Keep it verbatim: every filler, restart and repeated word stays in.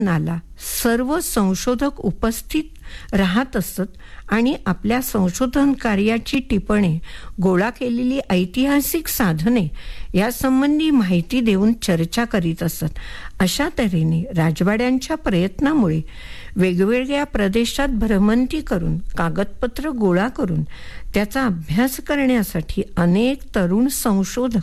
नाला सर्व संशोधक उपस्थित राहत असत आणि आपल्या संशोधन कार्याची टिपणे, गोळा केलेली ऐतिहासिक साधने यासंबंधी माहिती देऊन चर्चा करीत असत. अशा तऱ्हेने राजवाड्यांच्या प्रयत्नामुळे वेगवेगळ्या प्रदेशात भ्रमंती करून कागदपत्र गोळा करून त्याचा अभ्यास करण्यासाठी अनेक तरुण संशोधक